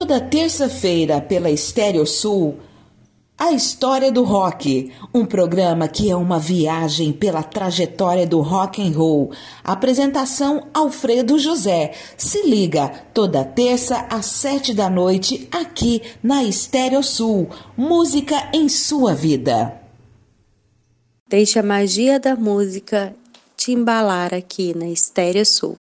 Toda terça-feira, pela Estéreo Sul, A História do Rock, um programa que é uma viagem pela trajetória do rock and roll. Apresentação Alfredo José. Se liga, toda terça às 7 da noite, aqui na Estéreo Sul. Música em sua vida. Deixa a magia da música te embalar aqui na Estéreo Sul.